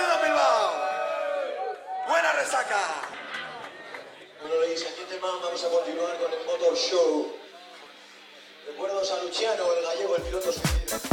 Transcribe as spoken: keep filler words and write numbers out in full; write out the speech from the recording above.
de Bilbao. Buena resaca. Bueno, ladies and gentlemen, vamos a continuar con el Motor Show. Recuerdos a Luciano, el gallego, el piloto suicida.